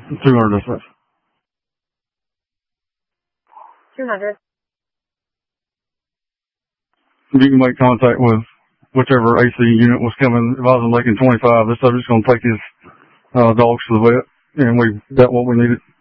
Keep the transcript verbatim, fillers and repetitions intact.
two hundred dispatch. two hundred. You can make contact with whichever A C unit was coming. If I was in Lincoln twenty-five, this subject's going to take his uh, dogs to the vet, and we got what we needed.